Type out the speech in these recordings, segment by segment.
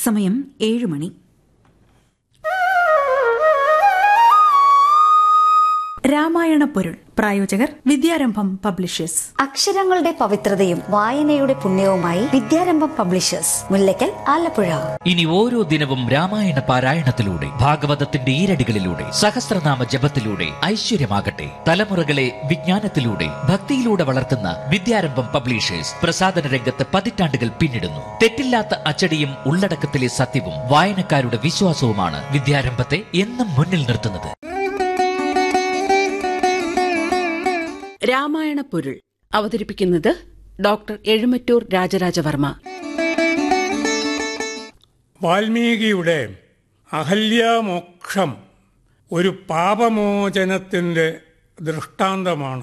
സമയം 7 മണി. രാമായണ പൊരുൾ. പ്രായോജകർ വിദ്യാരംഭം പബ്ലിഷേഴ്സ്. അക്ഷരങ്ങളുടെ പവിത്രതയും വായനയുടെ പുണ്യവുമായി വിദ്യാരംഭം പബ്ലിഷേഴ്സ്, മുല്ലയ്ക്കൽ, ആലപ്പുഴ. ഇനി ഓരോ ദിനവും രാമായണ പാരായണത്തിലൂടെ, ഭാഗവതത്തിന്റെ ഈരടികളിലൂടെ, സഹസ്രനാമ ജപത്തിലൂടെ ഐശ്വര്യമാകട്ടെ. തലമുറകളെ വിജ്ഞാനത്തിലൂടെ, ഭക്തിയിലൂടെ വളർത്തുന്ന വിദ്യാരംഭം പബ്ലിഷേഴ്സ് പ്രസാധന രംഗത്ത് പതിറ്റാണ്ടുകൾ പിന്നിടുന്നു. തെറ്റില്ലാത്ത അച്ചടിയും ഉള്ളടക്കത്തിലെ സത്യവും വായനക്കാരുടെ വിശ്വാസവുമാണ് വിദ്യാരംഭത്തെ എന്നും മുന്നിൽ നിർത്തുന്നത്. രാമായണ പൊരുൾ അവതരിപ്പിക്കുന്നത് ഡോക്ടർ എഴുമറ്റൂർ രാജരാജവർമ്മ. വാൽമീകിയുടെ അഹല്യാമോക്ഷം ഒരു പാപമോചനത്തിൻ്റെ ദൃഷ്ടാന്തമാണ്.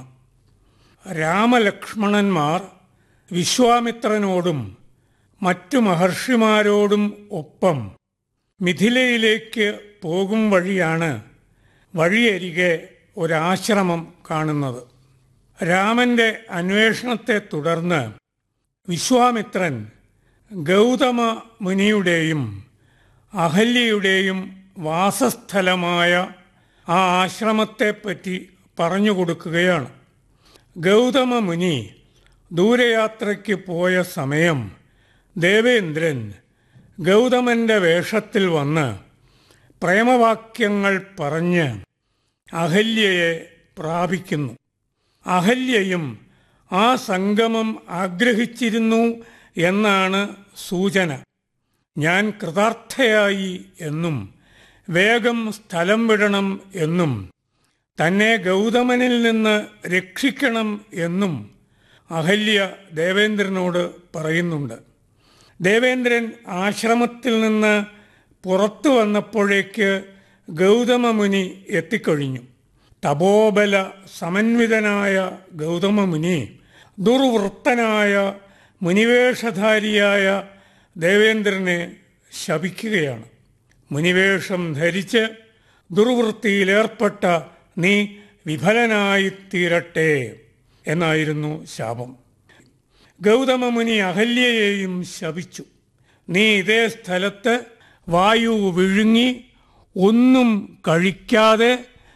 രാമലക്ഷ്മണന്മാർ വിശ്വാമിത്രനോടും മറ്റു മഹർഷിമാരോടും ഒപ്പം മിഥിലയിലേക്ക് പോകും വഴിയാണ് വഴിയരികെ ഒരാശ്രമം കാണുന്നത്. രാമന്റെ അന്വേഷണത്തെ തുടർന്ന് വിശ്വാമിത്രൻ ഗൗതമ മുനിയുടെയും അഹല്യയുടെയും വാസസ്ഥലമായ ആ ആശ്രമത്തെപ്പറ്റി പറഞ്ഞുകൊടുക്കുകയാണ്. ഗൗതമ മുനി ദൂരയാത്രയ്ക്ക് പോയ സമയം ദേവേന്ദ്രൻ ഗൗതമന്റെ വേഷത്തിൽ വന്ന് പ്രേമവാക്യങ്ങൾ പറഞ്ഞ് അഹല്യയെ പ്രാപിക്കുന്നു. അഹല്യയും ആ സംഗമം ആഗ്രഹിച്ചിരുന്നു എന്നാണ് സൂചന. ഞാൻ കൃതാർത്ഥയായി എന്നും വേഗം സ്ഥലം വിടണം എന്നും തന്നെ ഗൗതമനിൽ നിന്ന് രക്ഷിക്കണം എന്നും അഹല്യ ദേവേന്ദ്രനോട് പറയുന്നുണ്ട്. ദേവേന്ദ്രൻ ആശ്രമത്തിൽ നിന്ന് പുറത്തു വന്നപ്പോഴേക്ക് ഗൗതമ മുനി എത്തിക്കഴിഞ്ഞു. തപോബല സമന്വിതനായ ഗൗതമ മുനി ദുർവൃത്തനായ മുനിവേഷധാരിയായ ദേവേന്ദ്രനെ ശപിക്കുകയാണ്. മുനിവേഷം ധരിച്ച് ദുർവൃത്തിയിലേർപ്പെട്ട നീ വിഫലനായിത്തീരട്ടെ എന്നായിരുന്നു ശാപം. ഗൗതമ മുനി അഹല്യയെയും ശപിച്ചു. നീ ഇതേ സ്ഥലത്ത് വായു വിഴുങ്ങി ഒന്നും കഴിക്കാതെ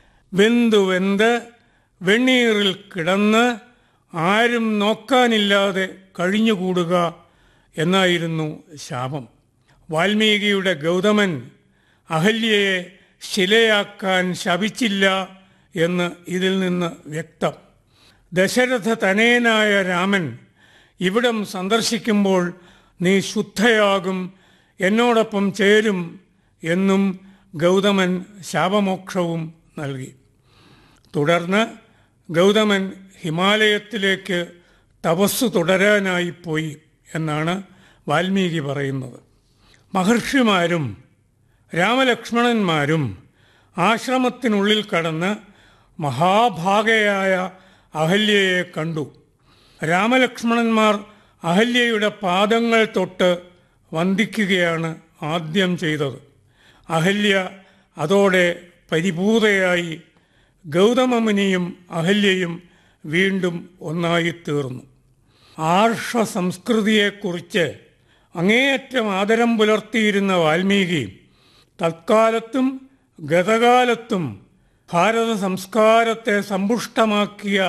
വെന്ത് വെണ്ണീറിൽ കിടന്ന് ആരും നോക്കാനില്ലാതെ കഴിഞ്ഞുകൂടുക എന്നായിരുന്നു ശാപം. വാൽമീകിയുടെ ഗൗതമൻ അഹല്യയെ ശിലയാക്കാൻ ശപിച്ചില്ല എന്ന് ഇതിൽ നിന്ന് വ്യക്തം. ദശരഥ തനയനായ രാമൻ ഇവിടം സന്ദർശിക്കുമ്പോൾ നീ ശുദ്ധയാകും, എന്നോടൊപ്പം ചേരും എന്നും ഗൗതമൻ ശാപമോക്ഷവും നൽകി. തുടർന്ന് ഗൗതമൻ ഹിമാലയത്തിലേക്ക് തപസ്സു തുടരാനായി പോയി എന്നാണ് വാൽമീകി പറയുന്നത്. മഹർഷിമാരും രാമലക്ഷ്മണന്മാരും ആശ്രമത്തിനുള്ളിൽ കടന്ന് മഹാഭാഗയായ അഹല്യയെ കണ്ടു. രാമലക്ഷ്മണന്മാർ അഹല്യയുടെ പാദങ്ങൾ തൊട്ട് വന്ദിക്കുകയാണ് ആദ്യം ചെയ്തത്. അഹല്യ അതോടെ പരിപൂതയായി. ഗൗതമമുനിയും അഹല്യയും വീണ്ടും ഒന്നായിത്തീർന്നു. ആർഷ സംസ്കൃതിയെക്കുറിച്ച് അങ്ങേയറ്റം ആദരം പുലർത്തിയിരുന്ന വാൽമീകി തത്കാലത്തും ഗതകാലത്തും ഭാരത സംസ്കാരത്തെ സമ്പുഷ്ടമാക്കിയ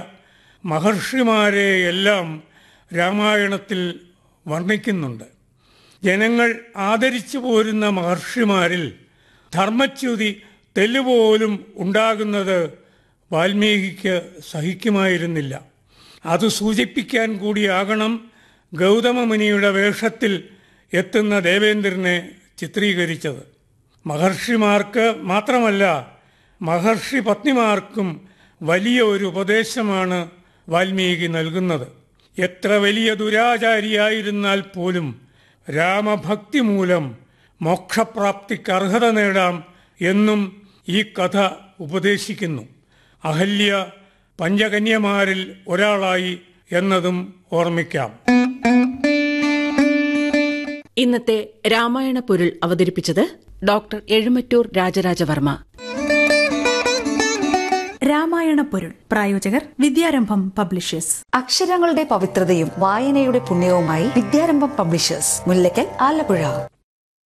മഹർഷിമാരെയെല്ലാം രാമായണത്തിൽ വർണ്ണിക്കുന്നുണ്ട്. ജനങ്ങൾ ആദരിച്ചു പോരുന്ന മഹർഷിമാരിൽ ധർമ്മച്യുതി തെല്ലുപോലും ഉണ്ടാകുന്നത് വാൽമീകിക്ക് സഹിക്കുമായിരുന്നില്ല. അത് സൂചിപ്പിക്കാൻ കൂടിയാകണം ഗൗതമ മുനിയുടെ വേഷത്തിൽ എത്തുന്ന ദേവേന്ദ്രനെ ചിത്രീകരിച്ചത്. മഹർഷിമാർക്ക് മാത്രമല്ല, മഹർഷി പത്നിമാർക്കും വലിയ ഒരു ഉപദേശമാണ് വാൽമീകി നൽകുന്നത്. എത്ര വലിയ ദുരാചാരിയായിരുന്നാൽ പോലും രാമഭക്തി മൂലം മോക്ഷപ്രാപ്തിക്ക് അർഹത നേടാം എന്നും ഈ കഥ ഉപദേശിക്കുന്നു. അഹല്യ പഞ്ചകന്യമാരിൽ ഒരാളായി എന്നതും ഓർമ്മിക്കാം. ഇന്നത്തെ രാമായണ പൊരുൾ അവതരിപ്പിച്ചത് ഡോക്ടർ എഴുമറ്റൂർ രാജരാജവർമ്മ. രാമായണ പൊരുൾ പ്രായോജകർ വിദ്യാരംഭം പബ്ലിഷേഴ്സ്. അക്ഷരങ്ങളുടെ പവിത്രതയും വായനയുടെ പുണ്യവുമായി വിദ്യാരംഭം പബ്ലിഷേഴ്സ്, മുല്ലയ്ക്കൽ, ആലപ്പുഴ.